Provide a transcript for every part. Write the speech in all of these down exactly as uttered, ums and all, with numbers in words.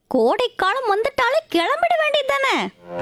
கோடைக்காலம் வந்துட்டாலே கிளம்பிட வேண்டியது தானே.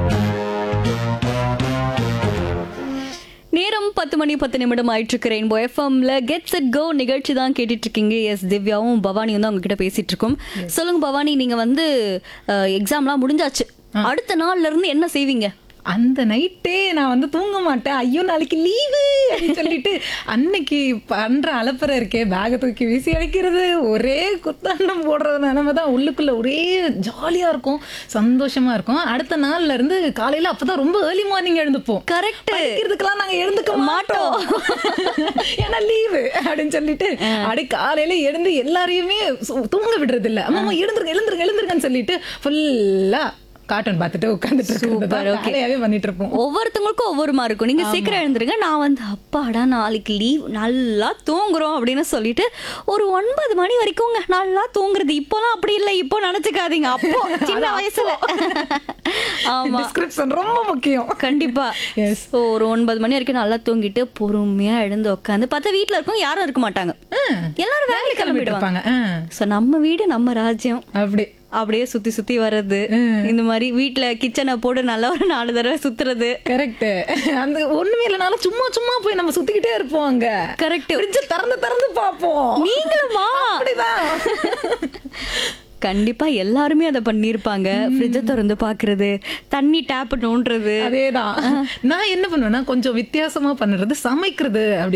நேரம் பத்து மணி பத்து நிமிடம் ஆயிட்டு இருக்கு. ரெயின்போ எஃப்எம்ல கெட் செட் கோ நிகழ்ச்சி தான் கேட்டுட்டு இருக்கீங்க. எஸ், திவ்யாவும் பவானியும் தான் உங்ககிட்ட பேசிட்டு இருக்கோம். சொல்லுங்க பவானி, நீங்க வந்து எக்ஸாம்லாம் முடிஞ்சாச்சு, அடுத்த நாள்ல இருந்து என்ன செய்வீங்க? அந்த நைட்டே நான் வந்து தூங்க மாட்டேன். ஐயோ நாளைக்கு லீவு அப்படின்னு சொல்லிட்டு அன்னைக்கு பண்ற அலப்பறை இருக்கே, பேகை தூக்கி வீசி அடிக்கிறது, ஒரே குத்தாண்டம் போடுறது நிலைமை தான் உள்ளுக்குள்ள. ஒரே ஜாலியா இருக்கும், சந்தோஷமா இருக்கும். அடுத்த நாள்ல இருந்து காலையில அப்பதான் ரொம்ப ஏர்லி மார்னிங் எழுந்துப்போம். கரெக்ட். படிக்கிறதுக்கெல்லாம் நாங்க எழுந்துக்க மாட்டோம், ஏன்னா லீவு அப்படின்னு சொல்லிட்டு அப்படி காலையில எழுந்து எல்லாரையுமே தூங்க விடுறது இல்ல. அம்மா எழுந்துருங்க எழுந்துருங்க எழுந்துருங்கன்னு சொல்லிட்டு ஃபுல்லா கார்ட்டூன் பார்த்துட்டு உட்காந்துட்டு பண்ணிட்டு இருப்போம். ஒவ்வொருத்தவங்களுக்கும் ஒவ்வொரு மாதிரி இருக்கும். நீங்க சீக்கிரம் எழுந்துருங்க, நான் வந்து அப்பாடா நாளைக்கு லீவ் நல்லா தூங்குறோம் அப்படின்னு சொல்லிட்டு ஒரு ஒன்பது மணி வரைக்கும் நல்லா தூங்குறது. இப்போலாம் அப்படி இல்லை, இப்போ நினைச்சுக்காதீங்க, அப்போ சின்ன வயசுல. ஆமா, டிஸ்கிரிப்ஷன் ரொம்ப முக்கியம். கண்டிப்பா. ஒரு ஒன்பது மணி வரைக்கும் நல்லா தூங்கிட்டு பொறுமையா எழுந்து உட்காந்து பார்த்தா வீட்டுல இருக்கும் யாரும் இருக்க மாட்டாங்க, எல்லாரும் வேலை கிளம்பிடுவாங்க. சோ நம்ம வீடு நம்ம ராஜ்யம் அப்படி அப்படியே சுத்தி சுத்தி வர்றது, இந்த மாதிரி வீட்டுல கிச்சனை போட்டு நல்லா ஒரு நாலு தடவை சுத்துறது. கரெக்ட். அந்த ஒண்ணுமே இல்லைனாலும் சும்மா சும்மா போய் நம்ம சுத்திக்கிட்டே இருப்போம். அங்க கரெக்ட். ஃப்ரிட்ஜ் திறந்து திறந்து பார்ப்போம். நீங்களுமா? அப்படிதான். கண்டிப்பா எல்லாருமே அதை பண்ணிருப்பாங்க. ஃப்ரிட்ஜை திறந்து பாக்குறது, தண்ணி டேப் நோண்டுறது. அதேதான். நான் என்ன பண்ணுவேன்னா கொஞ்சம் வித்தியாசமா பண்ணுறது, சமைக்கிறது அப்படி